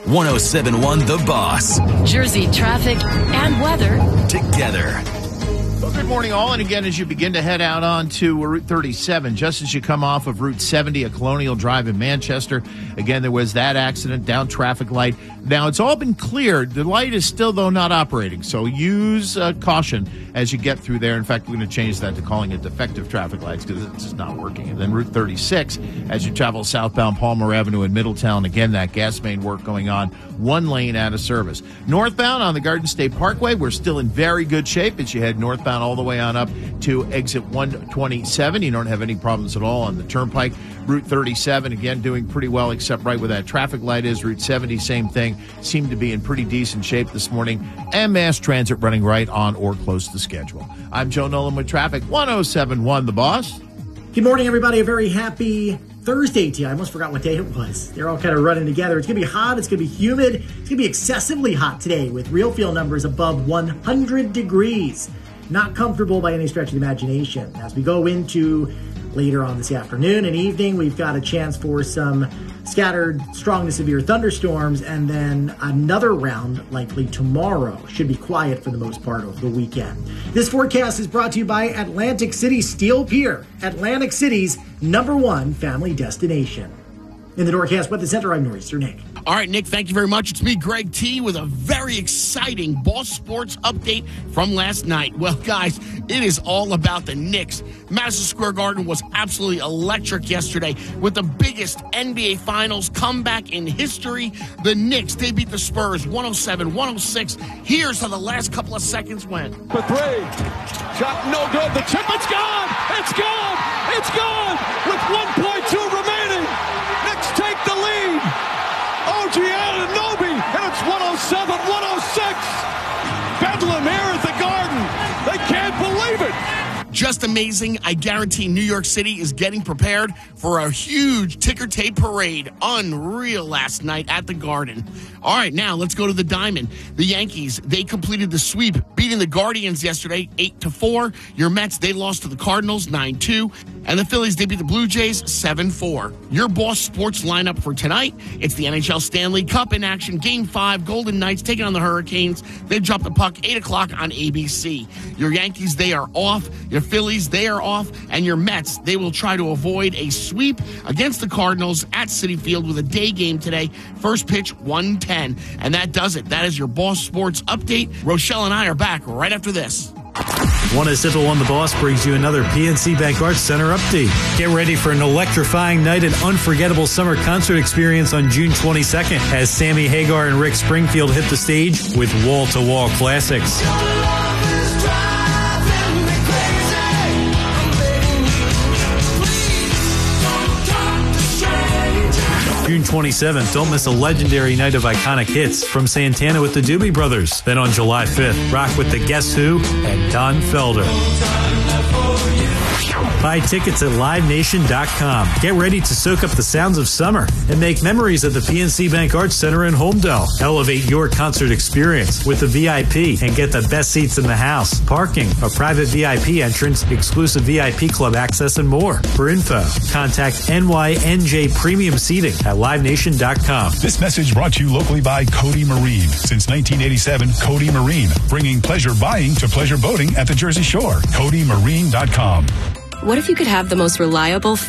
107.1 The Boss. Jersey traffic and weather Together. Well, good morning, all. And again, as you begin to head out onto Route 37, just as you come off of Route 70 at Colonial Drive in Manchester, again, there was that accident, down traffic light. Now, it's all been cleared. The light is still, though, not operating. So use caution as you get through there. In fact, we're going to change that to calling it defective traffic lights because it's just not working. And then Route 36, as you travel southbound Palmer Avenue in Middletown, again, that gas main work going on, one lane out of service. Northbound on the Garden State Parkway, we're still in very good shape as you head northbound all the way on up to exit 127. You don't have any problems at all on the turnpike. Route 37, again, doing pretty well, except right where that traffic light is. Route 70, same thing. Seemed to be in pretty decent shape this morning. And mass transit running right on or close to schedule. I'm Joe Nolan with traffic. 107.1 The Boss. Good morning, everybody. A very happy Thursday to you. I almost forgot what day it was. They're all kind of running together. It's going to be hot. It's going to be humid. It's going to be excessively hot today with real feel numbers above 100 degrees. Not comfortable by any stretch of the imagination. As we go into later on this afternoon and evening, we've got a chance for some scattered strong to severe thunderstorms, and then another round likely tomorrow. Should be quiet for the most part over the weekend. This forecast is brought to you by Atlantic City Steel Pier, Atlantic City's #1 family destination. In the Doorcast Weather Center, I'm Nor'easter Nick. All right, Nick, thank you very much. It's me, Greg T, with a very exciting Boss Sports update from last night. Well, guys, it is all about the Knicks. Madison Square Garden was absolutely electric yesterday with the biggest NBA Finals comeback in history. The Knicks, they beat the Spurs 107-106. Here's how the last couple of seconds went. For three. Shot no good. The chip, it's gone. It's gone. It's gone. With 1.2 remaining. Knicks take the lead. OG Anunoby, and it's 107-106. Bedlam here at the Garden. They can't believe it. Just amazing. I guarantee New York City is getting prepared for a huge ticker tape parade. Unreal last night at the Garden. All right, now let's go to the Diamond. The Yankees, they completed the sweep, beating the Guardians yesterday 8-4. Your Mets, they lost to the Cardinals 9-2. And the Phillies, they beat the Blue Jays 7-4. Your Boss Sports lineup for tonight, it's the NHL Stanley Cup in action. Game 5, Golden Knights taking on the Hurricanes. They drop the puck 8 o'clock on ABC. Your Yankees, they are off. Your Phillies, they are off. And your Mets, they will try to avoid a sweep against the Cardinals at Citi Field with a day game today. First pitch, 1:10. And that does it. That is your Boss Sports update. Rochelle and I are back right after this. 107.1 The Boss brings you another PNC Bank Arts Center update. Get ready for an electrifying night and unforgettable summer concert experience on June 22nd as Sammy Hagar and Rick Springfield hit the stage with wall-to-wall classics. June 27th, don't miss a legendary night of iconic hits from Santana with the Doobie Brothers. Then on July 5th, rock with the Guess Who and Don Felder. Buy tickets at LiveNation.com. Get ready to soak up the sounds of summer and make memories at the PNC Bank Arts Center in Holmdel. Elevate your concert experience with the VIP and get the best seats in the house, parking, a private VIP entrance, exclusive VIP club access, and more. For info, contact NYNJ Premium Seating at LiveNation.com. This message brought to you locally by Cody Marine. Since 1987, Cody Marine, bringing pleasure buying to pleasure boating at the Jersey Shore. CodyMarine.com. What if you could have the most reliable